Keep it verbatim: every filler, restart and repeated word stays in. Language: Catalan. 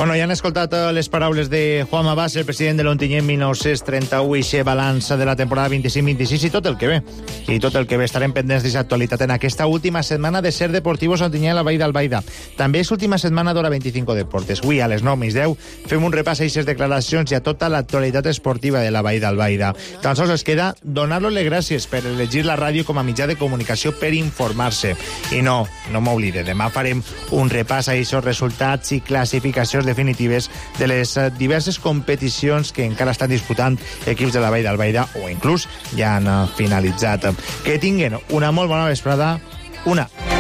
Bueno, ja han escoltat les paraules de Juan Mabas, el president de l'Ontinyent mil nou-cents trenta-u, i xe balança de la temporada vint-i-cinc vint-i-sis i tot el que ve. I tot el que ve. Estarem pendents d'actualitat en aquesta última setmana de Ser Deportivos Ontinyent a la Vall d'Albaida. També és última setmana d'Hora vint-i-cinc Deportes. Avui, a les nou menys deu, fem un repàs a aquestes declaracions i a tota l'actualitat esportiva de la Vall d'Albaida. Tan sols es queda donar-los les gràcies per elegir la ràdio com a mitjà de comunicació per informar-se. I no, no m'oblide, demà farem un repàs a aquests resultats i classificacions definitives de les diverses competicions que encara estan disputant equips de la Vall d'Albaida o inclús ja han finalitzat. Que tinguen una molt bona vesprada. Una.